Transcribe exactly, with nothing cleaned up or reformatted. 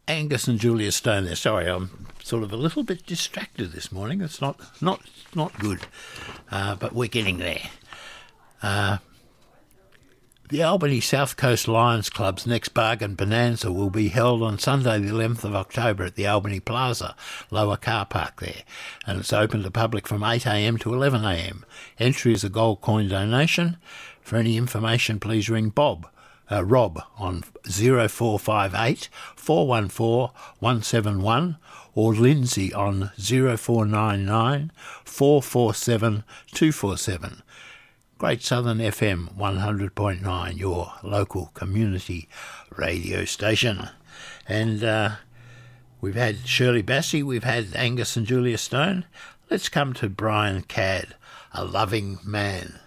Angus and Julia Stone there. Sorry, I'm sort of a little bit distracted this morning. It's not not not good, uh, but we're getting there. Uh, the Albany South Coast Lions Club's next bargain bonanza will be held on Sunday the eleventh of October at the Albany Plaza, lower car park there, and it's open to public from eight a m to eleven a m. Entry is a gold coin donation. For any information, please ring Bob. Uh, Rob on zero four five eight, four one four, one seven one or Lindsay on zero four nine nine, four four seven, two four seven. Great Southern F M one hundred point nine, your local community radio station. And uh, we've had Shirley Bassey, we've had Angus and Julia Stone. Let's come to Brian Cadd, A Loving Man.